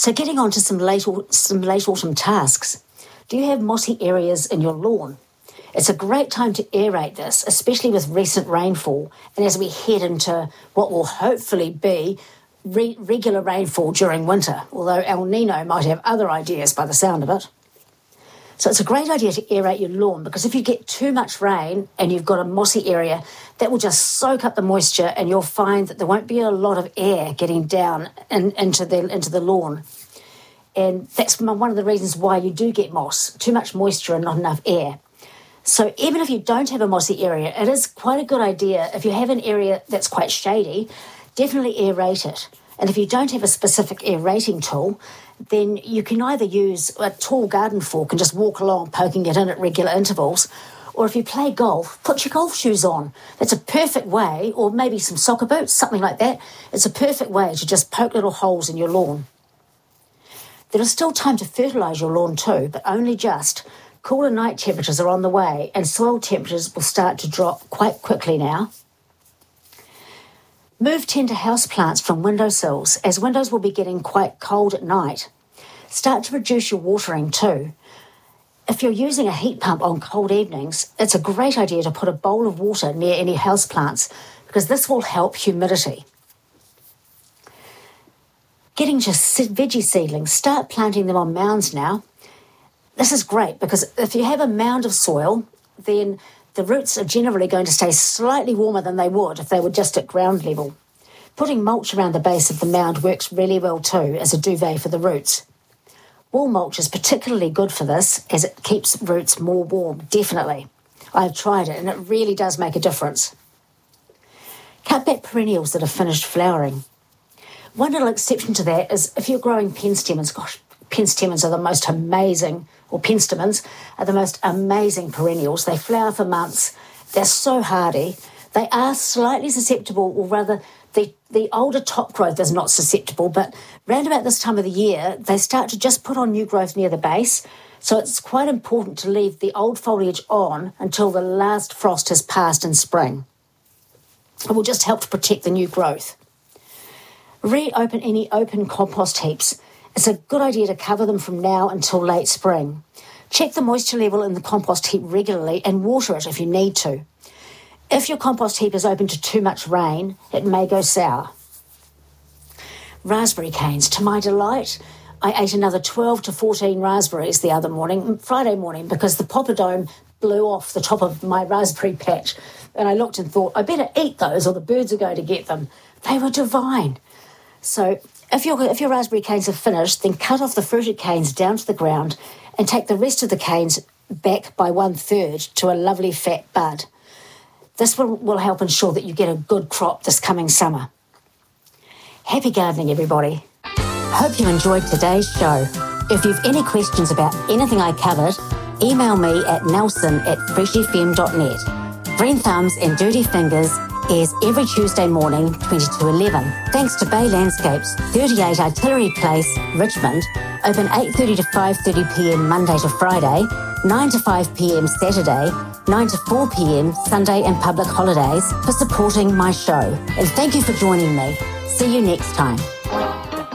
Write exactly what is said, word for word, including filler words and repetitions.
So getting on to some late, some late autumn tasks. Do you have mossy areas in your lawn? It's a great time to aerate this, especially with recent rainfall and as we head into what will hopefully be re- regular rainfall during winter, although El Nino might have other ideas by the sound of it. So it's a great idea to aerate your lawn because if you get too much rain and you've got a mossy area, that will just soak up the moisture and you'll find that there won't be a lot of air getting down in, into the into the lawn. And that's one of the reasons why you do get moss, too much moisture and not enough air. So even if you don't have a mossy area, it is quite a good idea, if you have an area that's quite shady, definitely aerate it. And if you don't have a specific aerating tool, then you can either use a tall garden fork and just walk along poking it in at regular intervals, or if you play golf, put your golf shoes on. That's a perfect way, or maybe some soccer boots, something like that. It's a perfect way to just poke little holes in your lawn. There is still time to fertilise your lawn too, but only just. Cooler night temperatures are on the way and soil temperatures will start to drop quite quickly now. Move tender houseplants from windowsills, as windows will be getting quite cold at night. Start to reduce your watering too. If you're using a heat pump on cold evenings, it's a great idea to put a bowl of water near any houseplants because this will help humidity. Getting to veggie seedlings, start planting them on mounds now. This is great because if you have a mound of soil, then the roots are generally going to stay slightly warmer than they would if they were just at ground level. Putting mulch around the base of the mound works really well too as a duvet for the roots. Wool mulch is particularly good for this as it keeps roots more warm, definitely. I've tried it and it really does make a difference. Cut back perennials that have finished flowering. One little exception to that is if you're growing penstemons. Gosh, penstemons are the most amazing, or penstemons are the most amazing perennials. They flower for months. They're so hardy. They are slightly susceptible, or rather, the, the older top growth is not susceptible, but round about this time of the year, they start to just put on new growth near the base. So it's quite important to leave the old foliage on until the last frost has passed in spring. It will just help to protect the new growth. Reopen any open compost heaps. It's a good idea to cover them from now until late spring. Check the moisture level in the compost heap regularly and water it if you need to. If your compost heap is open to too much rain, it may go sour. Raspberry canes. To my delight, I ate another twelve to fourteen raspberries the other morning, Friday morning, because the popperdome blew off the top of my raspberry patch. And I looked and thought, I better eat those or the birds are going to get them. They were divine. So if your if your raspberry canes are finished, then cut off the fruited canes down to the ground and take the rest of the canes back by one-third to a lovely fat bud. This will, will help ensure that you get a good crop this coming summer. Happy gardening, everybody. Hope you enjoyed today's show. If you've any questions about anything I covered, email me at nelson at fresh f m dot net. Green Thumbs and Dirty Fingers airs every Tuesday morning, twenty to eleven. Thanks to Bay Landscapes, thirty-eight Artillery Place, Richmond, open eight thirty to five thirty p m Monday to Friday, nine to five p m Saturday, nine to four p m Sunday and public holidays, for supporting my show. And thank you for joining me. See you next time.